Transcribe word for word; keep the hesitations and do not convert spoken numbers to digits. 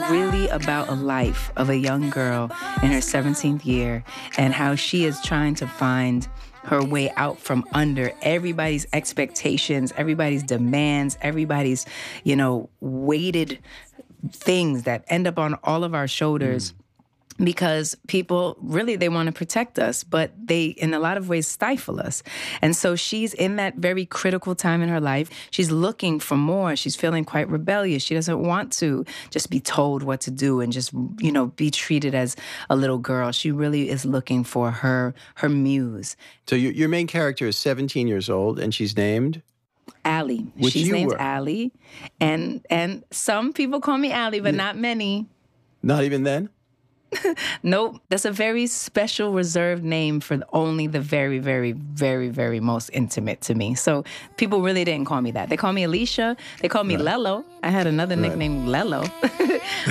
really about a life of a young girl in her seventeenth year and how she is trying to find her way out from under everybody's expectations, everybody's demands, everybody's, you know, weighted things that end up on all of our shoulders. Mm. Because people, really, they want to protect us, but they, in a lot of ways, stifle us. And so she's in that very critical time in her life. She's looking for more. She's feeling quite rebellious. She doesn't want to just be told what to do and just, you know, be treated as a little girl. She really is looking for her her muse. So your, your main character is seventeen years old, and she's named? Allie. Which she's you named were. Allie. And, and some people call me Allie, but yeah. Not many. Not even then? Nope. That's a very special, reserved name for only the very, very, very, very most intimate to me. So people really didn't call me that. They call me Alicia. They call me right. Lello. I had another right. nickname, Lello.